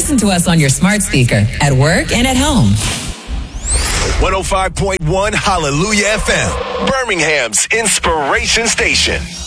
listen to us on your smart speaker at work and at home. 105.1 Hallelujah FM, Birmingham's inspiration station.